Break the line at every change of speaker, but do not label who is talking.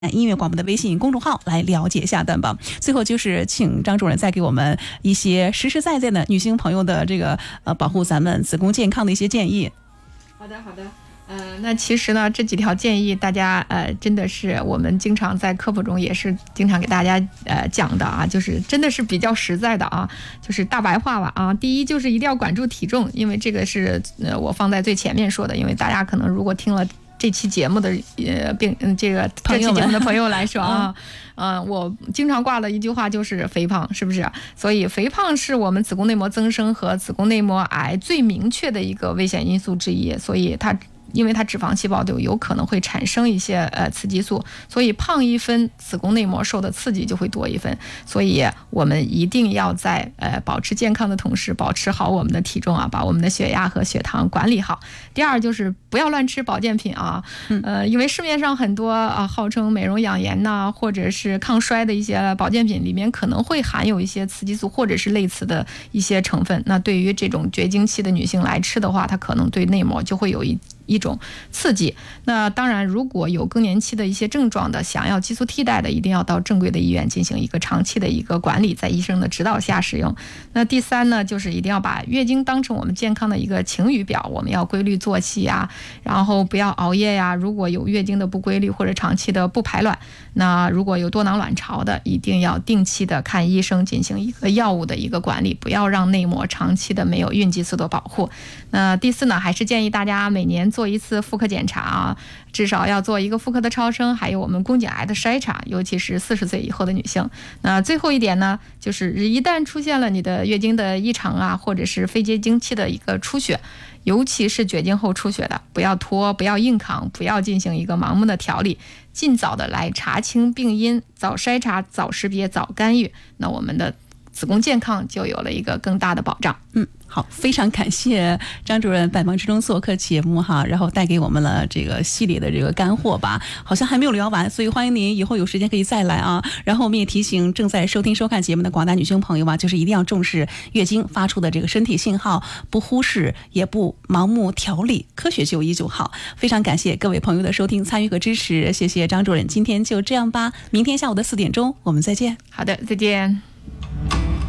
音乐广播的微信公众号来了解下单吧。最后就是请张主任再给我们一些实实在在的女性朋友的这个保护咱们子宫健康的一些建议。
好的。那其实呢，这几条建议大家真的是我们经常在科普中也是经常给大家讲的啊，就是真的是比较实在的啊，就是大白话吧啊。第一就是一定要管住体重，因为这个是我放在最前面说的，因为大家可能如果听了这期节目的这期节目的朋友来说啊，我经常挂的一句话就是肥胖，是不是？所以肥胖是我们子宫内膜增生和子宫内膜癌最明确的一个危险因素之一，所以因为它脂肪细胞就有可能会产生一些雌激素，所以胖一分，子宫内膜受的刺激就会多一分。所以我们一定要在保持健康的同时，保持好我们的体重啊，把我们的血压和血糖管理好。第二就是不要乱吃保健品啊，因为市面上很多号称美容养颜呐，或者是抗衰的一些保健品里面可能会含有一些雌激素或者是类似的一些成分。那对于这种绝经期的女性来吃的话，它可能对内膜就会有一种刺激。那当然如果有更年期的一些症状的，想要激素替代的，一定要到正规的医院进行一个长期的一个管理，在医生的指导下使用。那第三呢，就是一定要把月经当成我们健康的一个晴雨表，我们要规律作息啊，然后不要熬夜呀。如果有月经的不规律或者长期的不排卵，那如果有多囊卵巢的，一定要定期的看医生，进行一个药物的一个管理，不要让内膜长期的没有孕激素的保护。那第四呢，还是建议大家每年做一次妇科检查啊，至少要做一个妇科的超声，还有我们宫颈癌的筛查，尤其是40岁以后的女性。那最后一点呢，就是一旦出现了你的月经的异常啊，或者是非经经期的一个出血，尤其是绝经后出血的，不要拖，不要硬扛，不要进行一个盲目的调理，尽早的来查清病因，早筛查，早识别，早干预，那我们的子宫健康就有了一个更大的保障。
好，非常感谢张主任百忙之中做客节目哈，然后带给我们了这个系列的这个干货吧，好像还没有聊完，所以欢迎您以后有时间可以再来啊。然后我们也提醒正在收听收看节目的广大女性朋友吧，就是一定要重视月经发出的这个身体信号，不忽视也不盲目调理，科学就医就好。非常感谢各位朋友的收听参与和支持，谢谢张主任，今天就这样吧，明天下午的4点钟我们再见。
好的，再见。